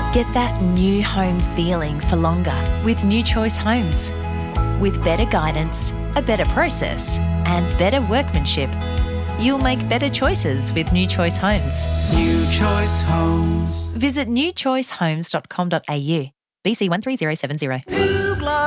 Get that new home feeling for longer with New Choice Homes. With better guidance, a better process, and better workmanship, you'll make better choices with New Choice Homes. New Choice Homes. Visit newchoicehomes.com.au. BC 13070.